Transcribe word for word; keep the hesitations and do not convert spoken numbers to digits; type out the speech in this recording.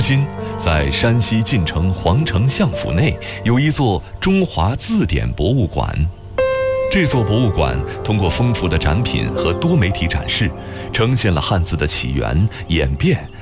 今，在山西晋城皇城相府内有一座中华字典博物馆。这座博物馆通过丰富的展品和多媒体展示，呈现了汉字的起源、演变